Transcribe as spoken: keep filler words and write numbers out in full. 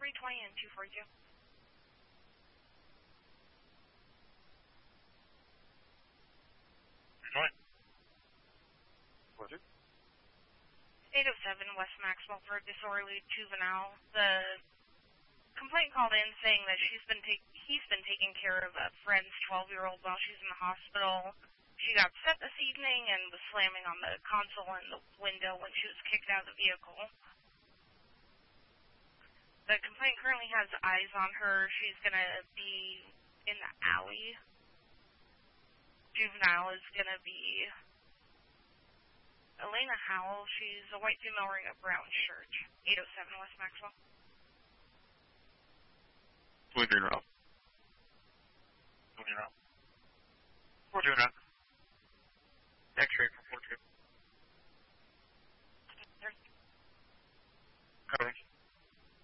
three twenty and two forty-two. three twenty. forty-two. eight oh seven West Maxwell for a disorderly juvenile. The complaint called in saying that she's been ta- he's been taking care of a friend's twelve-year-old while she's in the hospital. She got upset this evening and was slamming on the console and the window when she was kicked out of the vehicle. The complaint currently has eyes on her. She's going to be in the alley. Juvenile is going to be Elena Howell. She's a white female wearing a brown shirt. eight oh seven West Maxwell. twenty-three round. twenty round. four two nine. X-ray.